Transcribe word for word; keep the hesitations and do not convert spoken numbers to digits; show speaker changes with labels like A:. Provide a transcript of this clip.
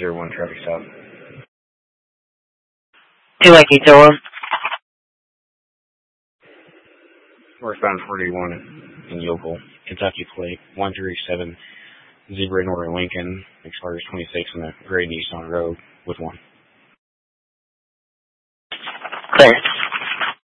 A: zero one traffic stop.
B: two Yankee Tower.
A: Northbound forty-one in Yokel, Kentucky plate one three seven Zebra Northern Lincoln, expires twenty-six on the Gray Nissan Road with one.
B: Thanks.